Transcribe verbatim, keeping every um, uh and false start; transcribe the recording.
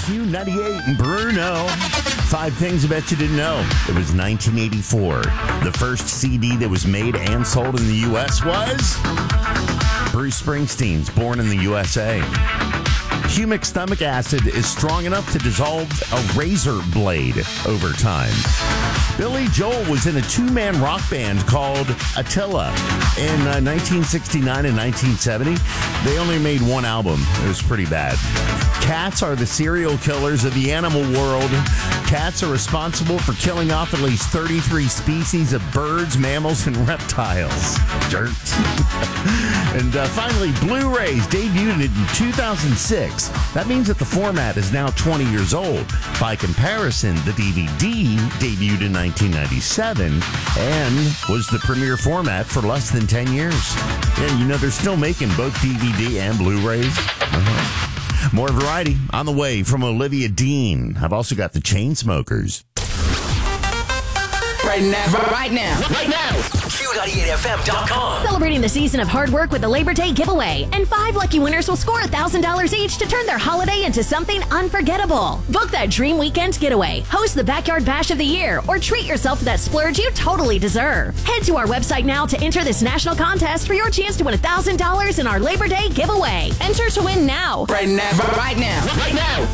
Q ninety-eight and Bruno. Five things I bet you didn't know. It was nineteen eighty-four. The first C D that was made and sold in the U S was Bruce Springsteen's Born in the U S A. Humic stomach acid is strong enough to dissolve a razor blade over time. Billy Joel was in a two-man rock band called Attila in uh, nineteen sixty-nine and nineteen seventy. They only made one album. It was pretty bad. Cats are the serial killers of the animal world. Cats are responsible for killing off at least thirty-three species of birds, mammals, and reptiles. Dirt. And uh, finally, Blu-rays debuted in two thousand six. That means that the format is now twenty years old. By comparison, the D V D debuted in nineteen ninety-seven and was the premier format for less than ten years. Yeah, you know, they're still making both D V D and Blu-rays. Uh-huh. More variety on the way from Olivia Dean. I've also got the Chainsmokers. Right now, right now, right now. Q ninety-eight F M dot com. Celebrating the season of hard work with the Labor Day giveaway. And five lucky winners will score one thousand dollars each to turn their holiday into something unforgettable. Book that dream weekend getaway, host the Backyard Bash of the Year, or treat yourself to that splurge you totally deserve. Head to our website now to enter this national contest for your chance to win one thousand dollars in our Labor Day giveaway. Enter to win now. Right now, right now, right now.